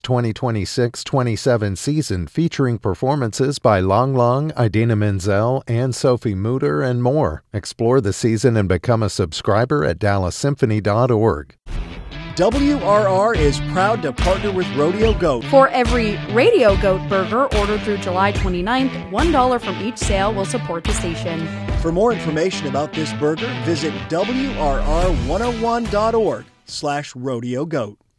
2026-27 season featuring performances by Lang Lang, Idina Menzel, and Sophie Mutter, and more. Explore the season and become a subscriber at DallasSymphony.org. WRR is proud to partner with Rodeo Goat. For every Radio Goat burger ordered through July 29th, $1 from each sale will support the station. For more information about this burger, visit WRR101.org/Rodeo Goat.